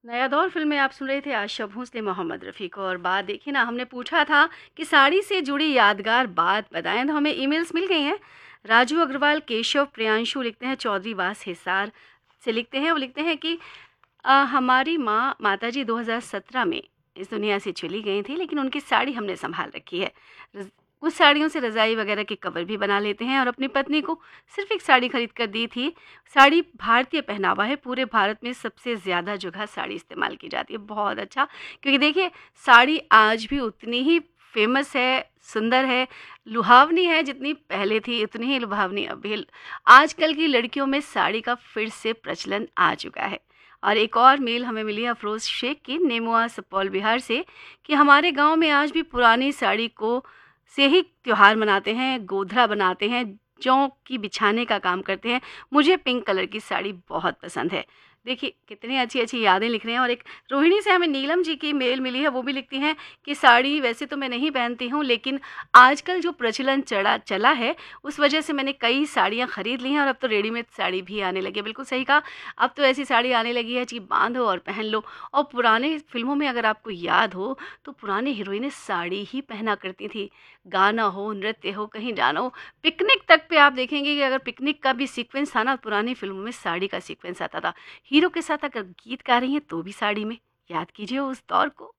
नया दौर फिल्म में आप सुन रहे थे आशा भोसले मोहम्मद रफ़ी को। और बात देखिए ना, हमने पूछा था कि साड़ी से जुड़ी यादगार बात बताएं, तो हमें ईमेल्स मिल गई हैं। राजू अग्रवाल, केशव प्रियांशु लिखते हैं चौधरी वास हिसार से लिखते हैं। वो लिखते हैं कि हमारी माताजी 2017 में इस दुनिया से चली गई थी, लेकिन उनकी साड़ी हमने संभाल रखी है। कुछ साड़ियों से रज़ाई वगैरह के कवर भी बना लेते हैं और अपनी पत्नी को सिर्फ एक साड़ी खरीद कर दी थी। साड़ी भारतीय पहनावा है, पूरे भारत में सबसे ज़्यादा जगह साड़ी इस्तेमाल की जाती है। बहुत अच्छा, क्योंकि देखिए साड़ी आज भी उतनी ही फेमस है, सुंदर है, लुभावनी है, जितनी पहले थी उतनी ही लुभावनी अभी आजकल की लड़कियों में साड़ी का फिर से प्रचलन आ चुका है। और एक और मेल हमें मिली है अफरोज़ शेख की नेमुआ सुपौल बिहार से, कि हमारे गांव में आज भी पुरानी साड़ी को से ही त्योहार मनाते हैं, गोधरा बनाते हैं, जौ की बिछाने का काम करते हैं। मुझे पिंक कलर की साड़ी बहुत पसंद है। देखिए कितनी अच्छी अच्छी यादें लिख रहे हैं। और एक रोहिणी से हमें नीलम जी की मेल मिली है, वो भी लिखती हैं कि साड़ी वैसे तो मैं नहीं पहनती हूँ, लेकिन आजकल जो प्रचलन चला है उस वजह से मैंने कई साड़ियाँ खरीद ली हैं, और अब तो रेडीमेड साड़ी भी आने लगी है। बिल्कुल सही कहा, अब तो ऐसी साड़ी आने लगी है कि बांधो और पहन लो। और पुराने फिल्मों में अगर आपको याद हो तो पुरानी हीरोइनें साड़ी ही पहना करती थी। गाना हो, नृत्य हो, कहीं जाना हो, पिकनिक तक पे आप देखेंगे कि अगर पिकनिक का भी सीक्वेंस था ना, पुरानी फिल्मों में साड़ी का सीक्वेंस आता था। हीरो के साथ अगर गीत गा रही हैं तो भी साड़ी में। याद कीजिए उस दौर को।